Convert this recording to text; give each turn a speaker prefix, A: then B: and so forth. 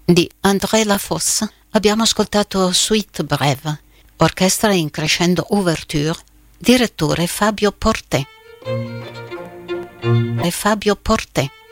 A: di André Lafosse abbiamo ascoltato Suite Brève, orchestra in crescendo ouverture, direttore Fabio Porté.